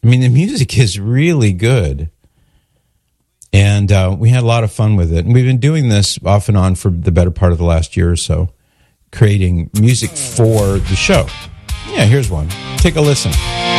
I mean, the music is really good. And we had a lot of fun with it. And we've been doing this off and on for the better part of the last year or so, creating music for the show. Yeah, here's one. Take a listen.